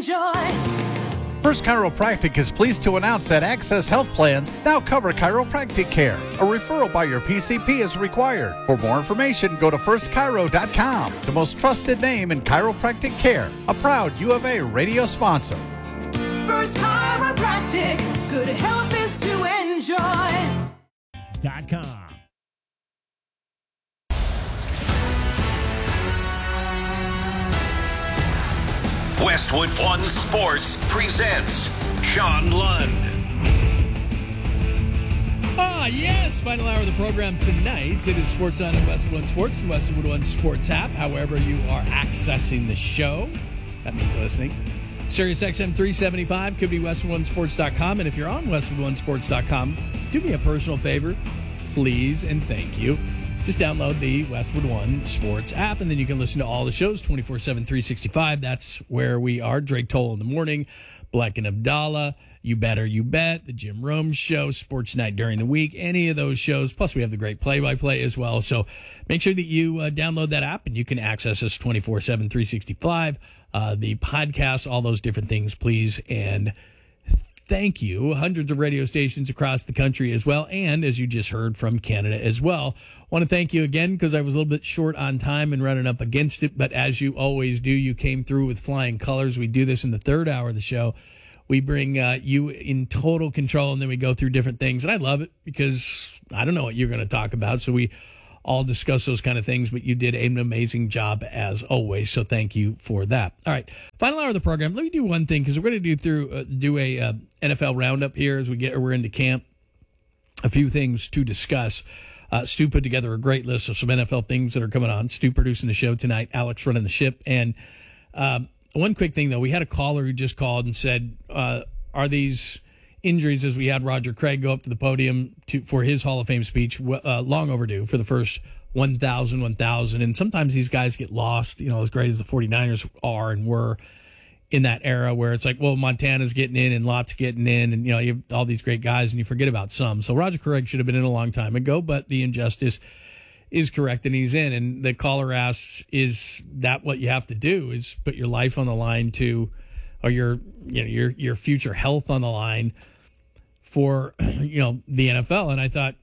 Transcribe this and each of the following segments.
enjoy. First Chiropractic is pleased to announce that Access Health Plans now cover chiropractic care. A referral by your PCP is required. For more information, go to firstchiro.com, the most trusted name in chiropractic care. A proud U of A radio sponsor. First Chiropractic, good health is to enjoy. .com. Westwood One Sports presents Sean Lund. Yes, final hour of the program tonight. It is Sports On and Westwood One Sports, the Westwood One Sports app. However you are accessing the show, that means listening. Sirius XM 375, could be westwoodonesports.com. And if you're on westwoodonesports.com, do me a personal favor, please, and thank you. Just download the Westwood One Sports app, and then you can listen to all the shows 24/7, 365. That's where we are. Drake Toll in the morning, Black and Abdallah, You Better You Bet, the Jim Rome Show, Sports Night during the week, any of those shows. Plus, we have the great play-by-play as well. So make sure that you download that app, and you can access us 24/7, 365. The podcast, all those different things, please, and thank you. Hundreds of radio stations across the country as well, and as you just heard, from Canada as well. Want to thank you again because I was a little bit short on time and running up against it, but as you always do, you came through with flying colors. We do this in the third hour of the show. We bring you in total control, and then we go through different things, and I love it because I don't know what you're going to talk about, so we all discuss those kind of things, but you did an amazing job as always, so thank you for that. All right, final hour of the program. Let me do one thing because we're going to do a NFL roundup here as we're into camp. A few things to discuss. Stu put together a great list of some NFL things that are coming on. Stu producing the show tonight, Alex running the ship. And one quick thing, though, we had a caller who just called and said, are these injuries, as we had Roger Craig go up to the podium for his Hall of Fame speech, long overdue for the first 1,000. And sometimes these guys get lost, as great as the 49ers are and were in that era where it's like, well, Montana's getting in and Lott's getting in, and, you have all these great guys and you forget about some. So Roger Craig should have been in a long time ago, but the injustice is correct and he's in. And the caller asks, is that what you have to do, is put your life on the line or your future health on the line for, the NFL? And I thought,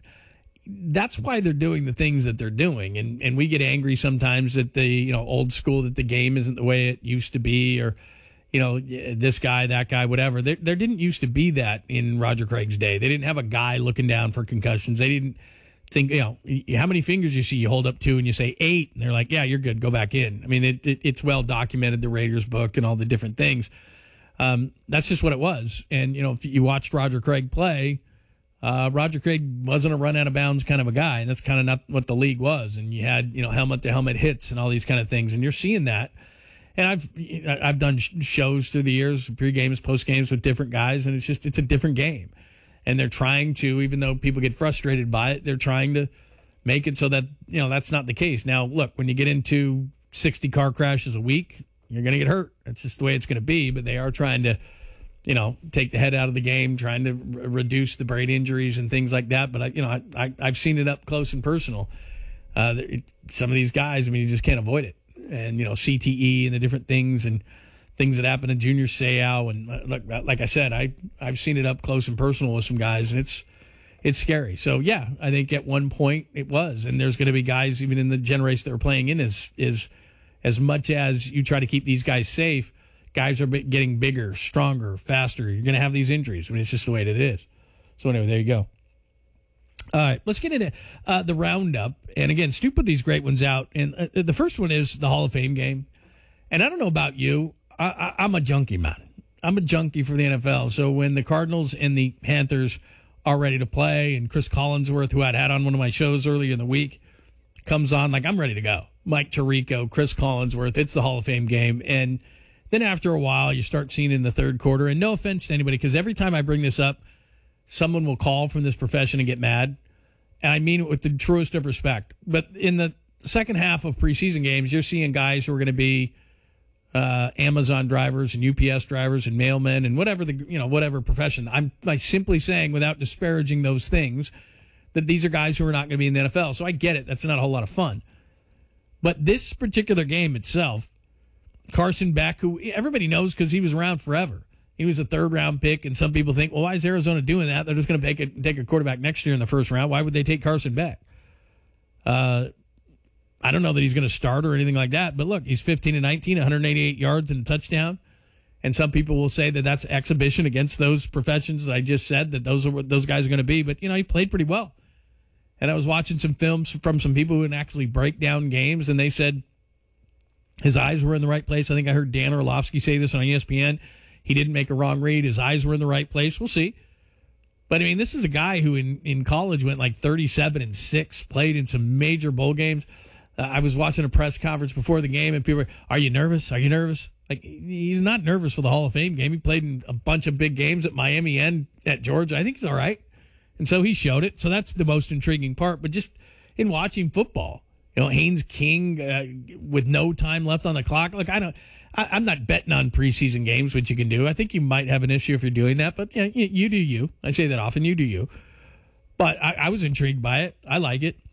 that's why they're doing the things that they're doing. And we get angry sometimes that the, old school, that the game isn't the way it used to be, or, this guy, that guy, whatever. There didn't used to be that in Roger Craig's day. They didn't have a guy looking down for concussions. They didn't think, how many fingers you see, you hold up 2 and you say 8, and they're like, yeah, you're good, go back in. I mean, it's well documented, the Raiders book and all the different things. That's just what it was. And, if you watched Roger Craig play, Roger Craig wasn't a run out of bounds kind of a guy, and that's kind of not what the league was. And you had, helmet to helmet hits and all these kind of things, and you're seeing that. And I've done shows through the years, pre-games, post-games with different guys, and it's a different game. And they're trying to, even though people get frustrated by it, they're trying to make it so that, that's not the case. Now, look, when you get into 60 car crashes a week, you're going to get hurt. That's just the way it's going to be, but they are trying to, take the head out of the game, trying to reduce the brain injuries and things like that. But I've seen it up close and personal. Some of these guys, you just can't avoid it. And, CTE and the different things and things that happen to Junior Seau. And like I said, I've seen it up close and personal with some guys, and it's scary. So yeah, I think at one point it was, and there's going to be guys even in the generation that we're playing in is as much as you try to keep these guys safe, guys are getting bigger, stronger, faster. You're going to have these injuries. It's just the way that it is. So anyway, there you go. All right, let's get into the roundup. And again, Stu put these great ones out. And the first one is the Hall of Fame game. And I don't know about you. I'm a junkie, man. I'm a junkie for the NFL. So when the Cardinals and the Panthers are ready to play, and Chris Collinsworth, who I'd had on one of my shows earlier in the week, comes on, I'm ready to go. Mike Tirico, Chris Collinsworth, it's the Hall of Fame game. And then after a while, you start seeing in the third quarter, and no offense to anybody, because every time I bring this up, someone will call from this profession and get mad. And I mean it with the truest of respect. But in the second half of preseason games, you're seeing guys who are going to be Amazon drivers and UPS drivers and mailmen and whatever profession. I'm simply saying, without disparaging those things, that these are guys who are not going to be in the NFL. So I get it. That's not a whole lot of fun. But this particular game itself, Carson Beck, who everybody knows because he was around forever. He was a third-round pick, and some people think, well, why is Arizona doing that? They're just going to take a quarterback next year in the first round. Why would they take Carson Beck? I don't know that he's going to start or anything like that, but look, he's 15-19, 188 yards and a touchdown. And some people will say that that's exhibition against those professions that I just said, that those are what those guys are going to be. But, he played pretty well. And I was watching some films from some people who can actually break down games, and they said his eyes were in the right place. I think I heard Dan Orlovsky say this on ESPN. He didn't make a wrong read. His eyes were in the right place. We'll see. But, this is a guy who in college went like 37-6, played in some major bowl games. I was watching a press conference before the game, and people were, are you nervous? Are you nervous? Like, he's not nervous for the Hall of Fame game. He played in a bunch of big games at Miami and at Georgia. I think he's all right. And so he showed it. So that's the most intriguing part. But just in watching football, Haynes King with no time left on the clock. Look, I'm not betting on preseason games, which you can do. I think you might have an issue if you're doing that, but you do you. I say that often, you do you. But I was intrigued by it. I like it.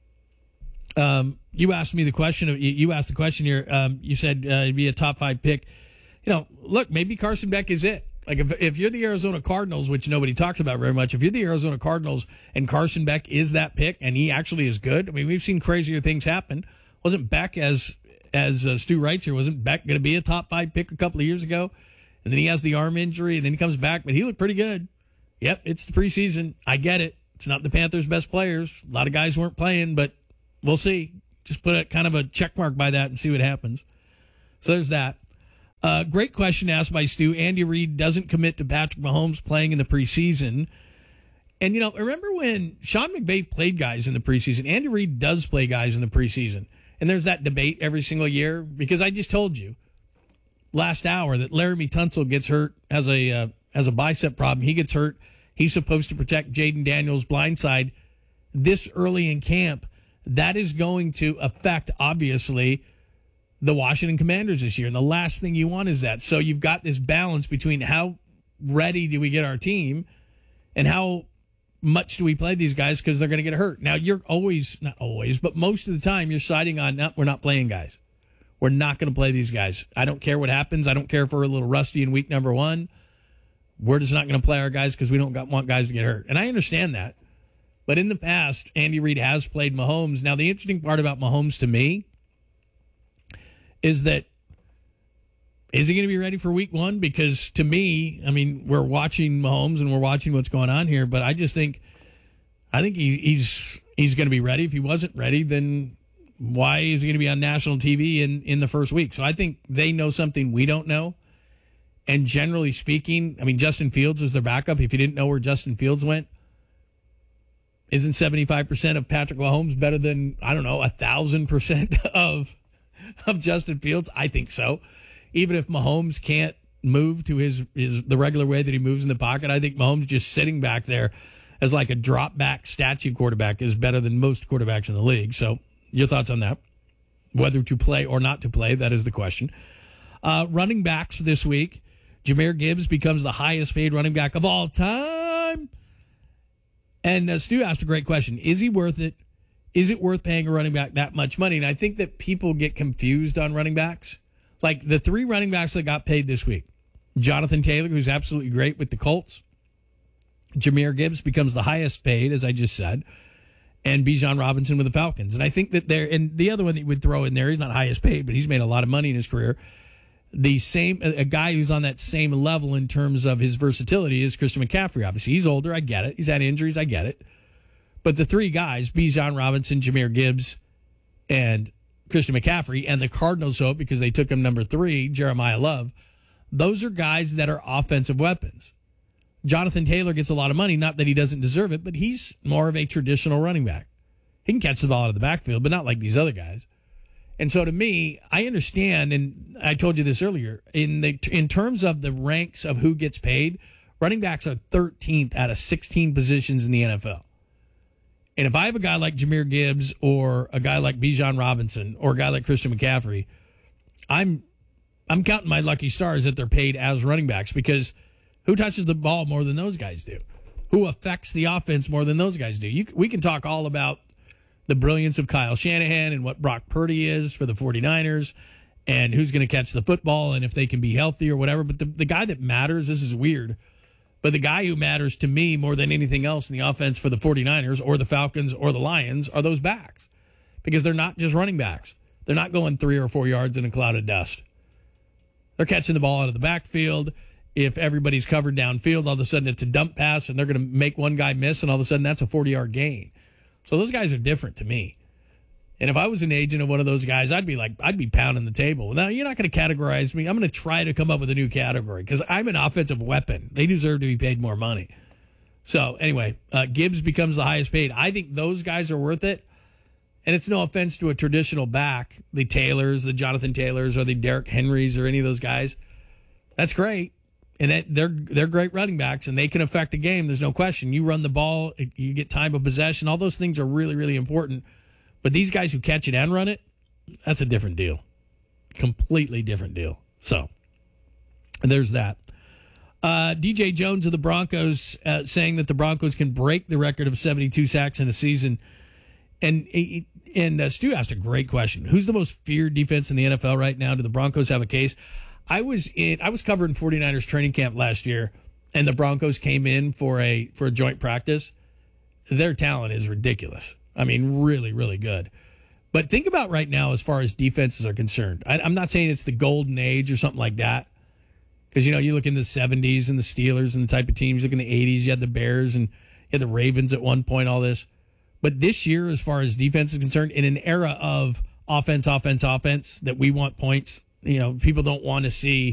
You asked me the question. You asked the question here. You said it'd be a top 5 pick. Look, maybe Carson Beck is it. Like if you're the Arizona Cardinals, which nobody talks about very much, if you're the Arizona Cardinals and Carson Beck is that pick and he actually is good, we've seen crazier things happen. Wasn't Beck, as Stu writes here, wasn't Beck going to be a top 5 pick a couple of years ago? And then he has the arm injury and then he comes back, but he looked pretty good. Yep, it's the preseason. I get it. It's not the Panthers' best players. A lot of guys weren't playing, but we'll see. Just put a kind of a check mark by that and see what happens. So there's that. Great question asked by Stu. Andy Reid doesn't commit to Patrick Mahomes playing in the preseason. And, remember when Sean McVay played guys in the preseason? Andy Reid does play guys in the preseason. And there's that debate every single year because I just told you last hour that Laramie Tunsil gets hurt, has a bicep problem. He gets hurt. He's supposed to protect Jaden Daniels' blindside this early in camp. That is going to affect, obviously, the Washington Commanders this year. And the last thing you want is that. So you've got this balance between how ready do we get our team and how much do we play these guys because they're going to get hurt. Now, you're always, not always, but most of the time you're siding on, no, we're not playing guys. We're not going to play these guys. I don't care what happens. I don't care if we're a little rusty in week number 1. We're just not going to play our guys because we don't want guys to get hurt. And I understand that. But in the past, Andy Reid has played Mahomes. Now, the interesting part about Mahomes to me is that, is he going to be ready for week 1? Because to me, we're watching Mahomes and we're watching what's going on here, but I think he's going to be ready. If he wasn't ready, then why is he going to be on national TV in the first week? So I think they know something we don't know. And generally speaking, Justin Fields is their backup. If you didn't know where Justin Fields went, isn't 75% of Patrick Mahomes better than, 1,000% of Justin Fields? I think so. Even if Mahomes can't move to the regular way that he moves in the pocket, I think Mahomes just sitting back there as like a drop back statue quarterback is better than most quarterbacks in the league. So your thoughts on that? Whether to play or not to play, that is the question. Running backs this week. Jahmyr Gibbs becomes the highest paid running back of all time. And Stu asked a great question. Is he worth it? Is it worth paying a running back that much money? And I think that people get confused on running backs. Like the 3 running backs that got paid this week. Jonathan Taylor, who's absolutely great with the Colts. Jahmyr Gibbs becomes the highest paid, as I just said. And Bijan Robinson with the Falcons. And I think that and the other one that you would throw in there, he's not highest paid, but he's made a lot of money in his career. A guy who's on that same level in terms of his versatility is Christian McCaffrey. Obviously, he's older. I get it. He's had injuries. I get it. But the 3 guys, Bijan Robinson, Jahmyr Gibbs, and Christian McCaffrey, and the Cardinals hope because they took him number 3, Jeremiah Love, those are guys that are offensive weapons. Jonathan Taylor gets a lot of money, not that he doesn't deserve it, but he's more of a traditional running back. He can catch the ball out of the backfield, but not like these other guys. And so to me, I understand, and I told you this earlier, in terms of the ranks of who gets paid, running backs are 13th out of 16 positions in the NFL. And if I have a guy like Jahmyr Gibbs or a guy like Bijan Robinson or a guy like Christian McCaffrey, I'm counting my lucky stars that they're paid as running backs because who touches the ball more than those guys do? Who affects the offense more than those guys do? We can talk all about the brilliance of Kyle Shanahan and what Brock Purdy is for the 49ers and who's going to catch the football and if they can be healthy or whatever. But the guy that matters, this is weird, but the guy who matters to me more than anything else in the offense for the 49ers or the Falcons or the Lions are those backs, because they're not just running backs. They're not going 3 or 4 yards in a cloud of dust. They're catching the ball out of the backfield. If everybody's covered downfield, all of a sudden it's a dump pass and they're going to make one guy miss, and all of a sudden that's a 40-yard gain. So those guys are different to me. And if I was an agent of one of those guys, I'd be pounding the table. Now, you're not going to categorize me. I'm going to try to come up with a new category because I'm an offensive weapon. They deserve to be paid more money. So anyway, Gibbs becomes the highest paid. I think those guys are worth it. And it's no offense to a traditional back, the Taylors, the Jonathan Taylors, or the Derrick Henrys, or any of those guys. That's great. And they're great running backs, and they can affect a game. There's no question. You run the ball, you get time of possession. All those things are really, really important. But these guys who catch it and run it, that's a different deal. Completely different deal. So, there's that. DJ Jones of the Broncos saying that the Broncos can break the record of 72 sacks in a season. And Stu asked a great question. Who's the most feared defense in the NFL right now? Do the Broncos have a case? I was covering 49ers training camp last year, and the Broncos came in for a joint practice. Their talent is ridiculous. I mean, really, really good. But think about right now as far as defenses are concerned. I'm not saying it's the golden age or something like that, because, you look in the 70s and the Steelers and the type of teams. You look in the 80s, you had the Bears and you had the Ravens at one point, all this. But this year, as far as defense is concerned, in an era of offense, that we want points, people don't want to see